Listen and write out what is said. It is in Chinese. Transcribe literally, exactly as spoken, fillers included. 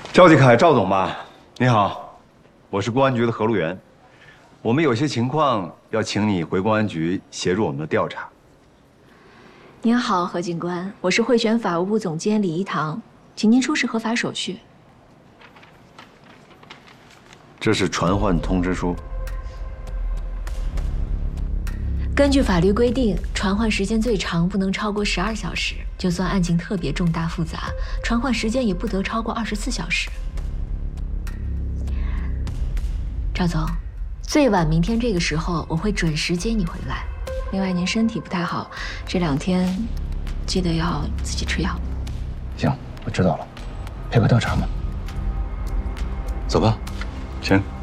赵继凯，赵总吧，你好，我是公安局的何路源，我们有些情况要请你回公安局协助我们的调查。 您好，何警官，我是汇选法务部总监李一堂，请您出示合法手续。 这是传唤通知书。 根据法律规定，传唤时间最长不能超过十二小时，就算案情特别重大复杂，传唤时间也不得超过二十四小时。赵总，最晚明天这个时候我会准时接你回来。另外，您身体不太好，这两天记得要自己吃药。 行，我知道了，配合调查嘛。 走吧，请。